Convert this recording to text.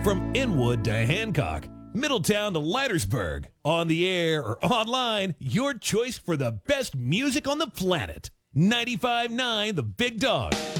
From Inwood to Hancock, Middletown to Leitersburg, on the air or online, your choice for the best music on the planet. 95.9 The Big Dog.